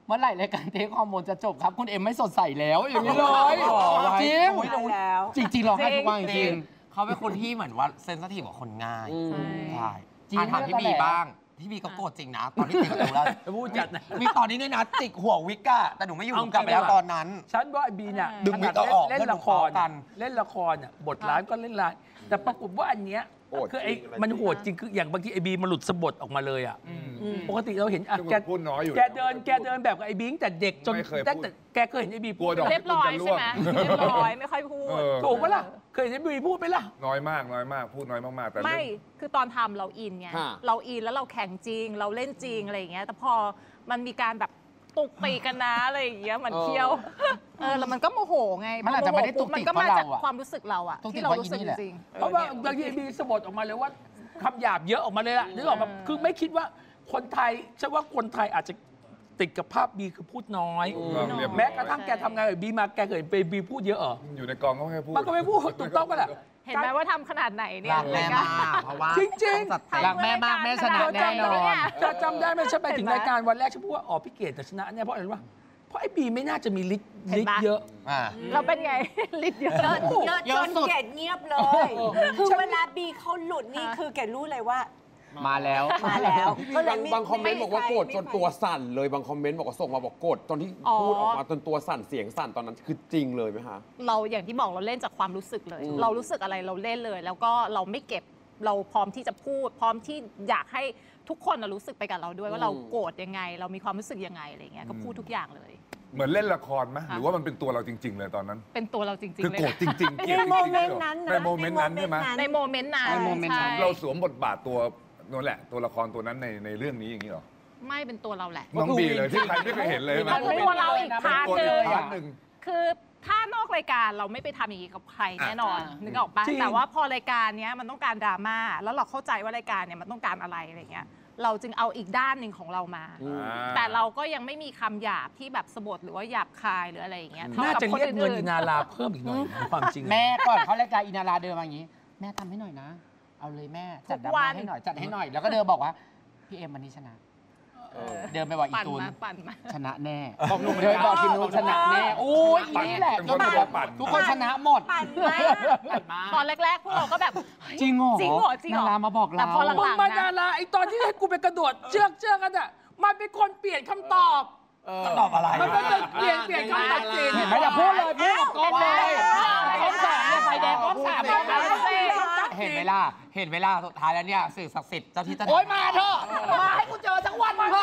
มื่อไหร่รายการเทคฮอร์โมนจะจบครับคุณเอ็มไม่สดใสแล้วอย่างนี้เลยจริงจริงๆเราให้ทุกวันจริงเขาเป็นคนที่เหมือนว่าเซนซิทีฟกับคนง่ายใช่ถามพี่บีบ้างพี่บีก็โกรธจริงนะตอนที่ติดกับหนูแล้วพูดจัดนะมีตอนนี้ด้วยนะจิกหัววิกอะแต่หนูไม่อยู่กลับไปแล้วตอนนั้นฉันว่าไอ้บีเนี่ยดึงวิกออกเล่นละครกันเล่นละครบทร้ายก็เล่นร้ายแต่ปรากฏว่าอันเนี้ยคือไอ้มันโหดจริงคืออย่างบางทีไอ้บีมันหลุดสะบัดออกมาเลยอ่ะปกติเราเห็นแกเดินแบบกับไอ้บีแต่เด็กจนแต่แกเคยเห็นไอ้บีพูดเรียบร้อยใช่ไหมเรียบร้อยไม่ค่อยพูดถูกปะล่ะเคยเห็นไอ้บีพูดไหมล่ะน้อยมากพูดน้อยมากๆแต่ไม่คือตอนทำเราอินไงเราอินแล้วเราแข่งจริงเราเล่นจริงอะไรอย่างเงี้ยแต่พอมันมีการแบบตุกตีกันนะอะไรอย่างเงี้ยมันเคี้ยวแล้วมันก็โมโหไงมันอาจจะไม่ได้ตุกติกเพราะเราอะความรู้สึกเราอะที่เรารู้สึกจริงเพราะว่าบางทีบีสะบัดออกมาเลยว่าคำหยาบเยอะออกมาเลยล่ะนึกออกมาคือไม่คิดว่าคนไทยฉันว่าคนไทยอาจจะติดกับภาพบีคือพูดน้อยแม้กระทั่งแกทำงานกับบีมาแกเคยไปบีพูดเยอะเหรออยู่ในกองก็ไม่พูดมันก็ไม่พูดถูกต้องปะล่ะเห็นไหมว่าทำขนาดไหนเนี่ยรักแม่มากเพราะว่าจริงๆรักแม่มากแม่ชนะแน่นอนจะจำได้ไหมฉันไปถึงรายการวันแรกฉันพูดว่าอ๋อพี่เกดจะชนะเนี่ยเพราะอะไรรู้ป่ะเพราะไอ้บีไม่น่าจะมีฤทธิ์เยอะเราเป็นไงฤทธิ์เยอะจนเกดเงียบเลยคือเวลาบีเขาหลุดนี่คือเกดรู้เลยว่ามาแล้วบางคอมเมนต์บอกว่าโกรธจนตัวสั่นเลยบางคอมเมนต์บอกว่าส่งมาบอกโกรธตอนที่พูดออกมาจนตัวสั่นเสียงสั่นตอนนั้นคือจริงเลยไหมคะเราอย่างที่บอกเราเล่นจากความรู้สึกเลยเรารู้สึกอะไรเราเล่นเลยแล้วก็เราไม่เก็บเราพร้อมที่จะพูดพร้อมที่อยากให้ทุกคนรู้สึกไปกับเราด้วยว่าเราโกรธยังไงเรามีความรู้สึกยังไงอะไรเงี้ยก็พูดทุกอย่างเลยเหมือนเล่นละครไหมหรือว่ามันเป็นตัวเราจริงๆเลยตอนนั้นเป็นตัวเราจริงๆคือโกรธจริงๆในโมเมนต์นั้นในโมเมนต์นั้นใช่ไหมในโมเมนต์นั้นเราสวมบทบาทตัวนั่นแหละตัวละครตัวนั้นในเรื่องนี้อย่างนี้หรอไม่เป็นตัวเราแหละน้องบีเลยที่ใครไม่เคยเห็นเลยมันเป็นตัวเราอีกพาร์ทหนึ่งคือถ้านอกรายการเราไม่ไปทำอย่างนี้กับใครแน่นอนนึกออกปะแต่ว่าพอรายการนี้มันต้องการดราม่าแล้วเราเข้าใจว่ารายการเนี่ยมันต้องการอะไรอะไรเงี้ยเราจึงเอาอีกด้านหนึ่งของเรามาแต่เราก็ยังไม่มีคำหยาบที่แบบสบถหรือว่าหยาบคายหรืออะไรอย่างเงี้ยน่าจะเรียกเงินอินาราเพิ่มอีกหน่อยความจริงแม่ก่อนเขารายการอินาราเดินมาอย่างนี้แม่ทำให้หน่อยนะเอาเลยแม่จัดดราม่าให้หน่อยจัดให้หน่อยแล้วก็เดินบอกว่าพี่เอ็มวันนี้ชนะเดินไปบอกอีตูนชนะแน่บอกหนุ่มเดินบอกทีมนู้นชนะแน่โอ้ยนี่แหละทุกคนชนะหมดตอนแรกๆพวกเราก็แบบจริงเหรอนารามาบอกเราแต่พอหลังๆมานาราไอตอนที่ให้กูไปกระโดดเชือกกันอ่ะมันเป็นคนเปลี่ยนคำตอบตอบอะไรมันก็จะเปลี่ยนคำตัดสินไม่อยากพูดเลยพูดกับกล้องเลยกล้องสามเนี่ยไฟแดงกล้องสามเห็นเวลาสุดท้ายแล้วเนี่ยสื่อศักดิ์สิทธิ์เจ้าที่เจ้าทางโอ๊ยมาเถอะมาให้กูเจอสักวันเถอะ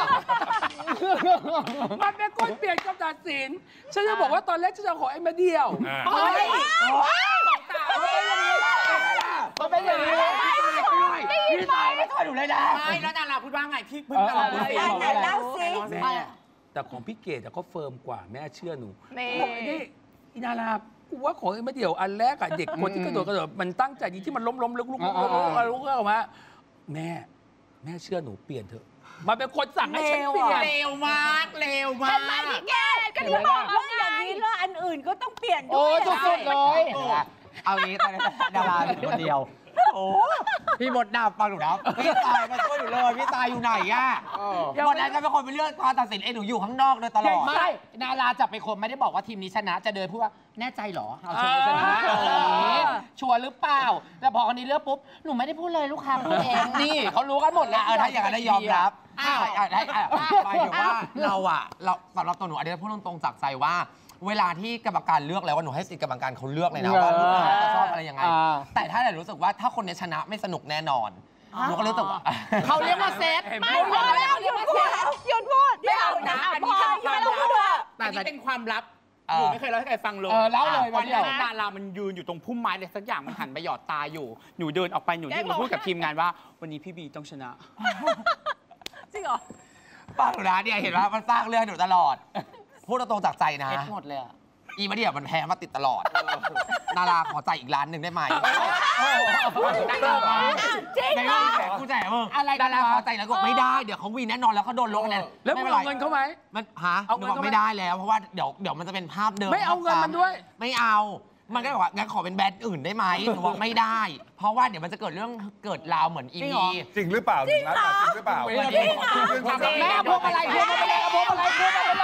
มันเป็นคนเปลี่ยนคำตัดสินฉันจะบอกว่าตอนแรกฉันจะขอไอ้มาเดียวมันเป็นอย่างนี้พี่ตายไม่ค่อยดูเลยนะไม่แล้วดาราพูดว่าไงพี่พึ่งเล่าสิแต่ของพี่เกดเขาเฟิร์มกว่าแม่เชื่อหนูนี่อินารากูว่าของไอ้มาเดียวอันแรกอะเด็กคนที่กระโดดมันตั้งใจดีที่มันล้มลุกออกมาแม่เชื่อหนูเปลี่ยนเถอะมาเป็นคนสั่งให้ฉันเปลี่ยนเร็วมากทำไมพี่แกก็ที่บอกว่าอย่างนี้แล้วอันอื่นก็ต้องเปลี่ยนด้วยโอ้สุดๆเลยเอางี้ตอนนี้ดาราคนเดียวโอ้พี่มดดำฟังหนูนะพี่ตายมาช่วยหนูเลยพี่ตายอยู่ไหนอะวันนั้นก็เป็นคนไปเลือกการตัดสินหนูอยู่ข้างนอกเลยตลอดไม่นาราจะเป็นคนไม่ได้บอกว่าทีมนี้ชนะจะเดินพูดว่าแน่ใจหรอเอาชนะชัวร์หรือเปล่าแต่พอคนนี้เลือกปุ๊บหนูไม่ได้พูดเลยลูกค้าพูดเองนี่เขารู้กันหมดแล้วถ้าอย่างนั้นได้ยอมรับไปถึงว่าเราสำหรับตัวหนูอันนี้พูดตรงๆจากใจว่าเวลาที่กรรมการเลือกแล้วว่าหนูให้สิทธิ์กรรมการเขาเลือกเลยนะว่าลูกค้าจะชอบอะไรยังไงแต่ถ้าเรารู้สึกว่าถ้าคนนี้ชนะไม่สนุกแน่นอนหนูก็รู้สึกว่าเขาเรียกว่าเซตไม่พอแล้วหยุดพูดไม่เอานะอันนี้ไม่ต้องพูดแต่นี่เป็นความลับหนูไม่เคยเล่าให้ใครฟังเลยเล่าเลยวันนี้ดารามันยืนอยู่ตรงพุ่มไม้อะไรสักอย่างมันหันไปหยอดตาอยู่หนูเดินออกไปหนูพูดกับทีมงานว่าวันนี้พี่บีต้องชนะจริงเหรอป้าหนูนะเนี่ยเห็นว่ามันสร้างเรื่องหนูตลอดพูดตรงจากใจนะหมดเลยอีมาเดียมันแพ้มาติดตลอดนาราขอจ่ายอีกล้านหนึ่งได้ไหมจริงเหรอกูแจกมึงอะไรนาราขอจ่ายแล้วก็ไม่ได้เดี๋ยวเขาวีแน่นอนแล้วเขาโดนลงเลยแล้วมึงเอาเงินเขาไหมมันหนูบอกไม่ได้แล้วเพราะว่าเดี๋ยวมันจะเป็นภาพเดิมไม่เอาเงินมันด้วยไม่เอามันก็บอกว่างั้นขอเป็นแบรนด์อื่นได้ไหมหนูบอกไม่ได้เพราะว่าเดี๋ยวมันจะเกิดเรื่องเกิดราวเหมือนอีมีจริงหรือเปล่าจริงหรือเปล่าแม่พวกอะไรพวกอะไร